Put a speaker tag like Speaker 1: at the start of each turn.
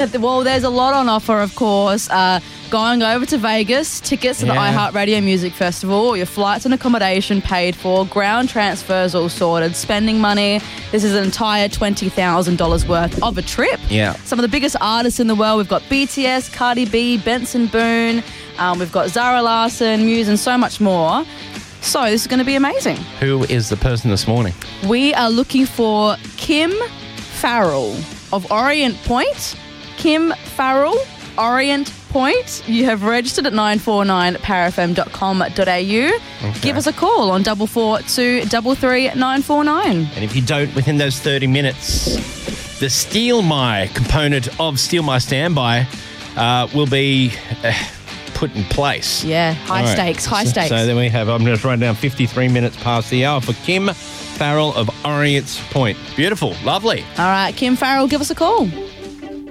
Speaker 1: Well, there's a lot on offer, of course. Going over to Vegas, tickets to the iHeartRadio Music Festival, your flights and accommodation paid for, ground transfers all sorted, spending money. This is an entire $20,000 worth of a trip.
Speaker 2: Yeah.
Speaker 1: Some of the biggest artists in the world. We've got BTS, Cardi B, Benson Boone. We've got Zara Larsson, Muse, and so much more. So this is going to be amazing.
Speaker 2: Who is the person this morning?
Speaker 1: We are looking for Kim Farrell of Orient Point. Kim Farrell, Orient Point. You have registered at 949parafm.com.au. Okay. Give us a call on 442 33 949.
Speaker 2: And if you don't, within those 30 minutes, the Steal My component of Steal My Standby will be put in place.
Speaker 1: Yeah, high stakes.
Speaker 2: So then we have, I'm just writing down 53 minutes past the hour for Kim Farrell of Orient Point. Beautiful. Lovely.
Speaker 1: All right, Kim Farrell, give us a call.